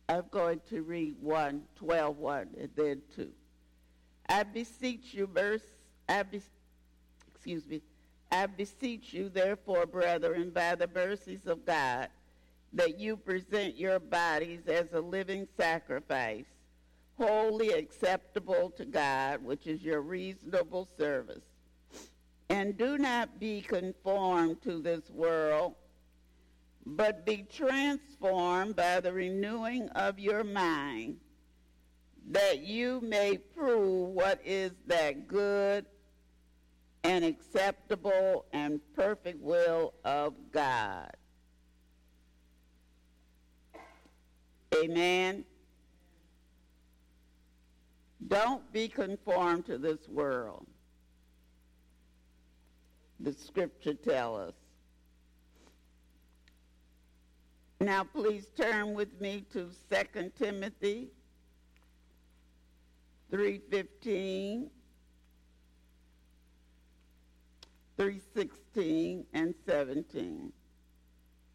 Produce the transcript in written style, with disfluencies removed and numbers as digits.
I'm going to read 12:1, and then 2. I beseech you, I beseech you, therefore, brethren, by the mercies of God, that you present your bodies as a living sacrifice, wholly acceptable to God, which is your reasonable service. And do not be conformed to this world, but be transformed by the renewing of your mind, that you may prove what is that good and acceptable and perfect will of God. Amen. Don't be conformed to this world. The scripture tells us. Now please turn with me to 2 Timothy 3:15, 3:16, and 17.